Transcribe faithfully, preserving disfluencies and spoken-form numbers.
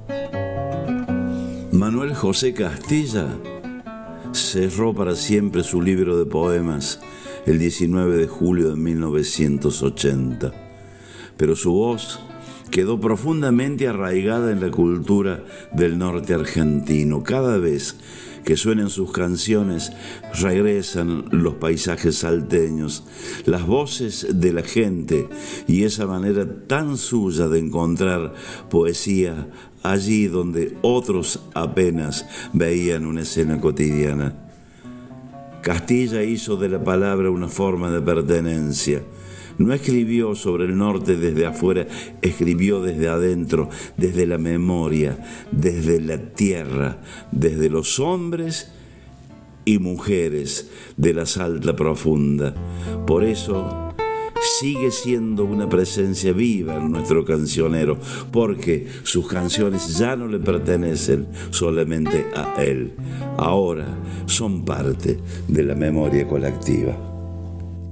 Manuel José Castilla cerró para siempre su libro de poemas el diecinueve de julio de mil novecientos ochenta, pero su voz quedó profundamente arraigada en la cultura del norte argentino. Cada vez que suenen sus canciones, regresan los paisajes salteños, las voces de la gente y esa manera tan suya de encontrar poesía allí donde otros apenas veían una escena cotidiana. Castilla hizo de la palabra una forma de pertenencia. No escribió sobre el norte desde afuera, escribió desde adentro, desde la memoria, desde la tierra, desde los hombres y mujeres de la Salta profunda. Por eso sigue siendo una presencia viva en nuestro cancionero, porque sus canciones ya no le pertenecen solamente a él, ahora son parte de la memoria colectiva.